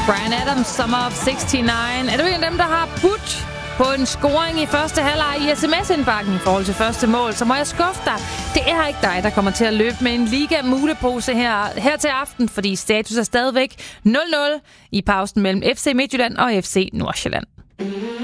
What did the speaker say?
Bryan Adams, Summer of 69. Er du en af dem, der har budt på en scoring i første halvleg i sms-indbakken i forhold til første mål, så må jeg skuffe dig. Det er ikke dig, der kommer til at løbe med en liga-mulepose her til aften, fordi status er stadigvæk 0-0 i pausen mellem FC Midtjylland og FC Nordsjælland.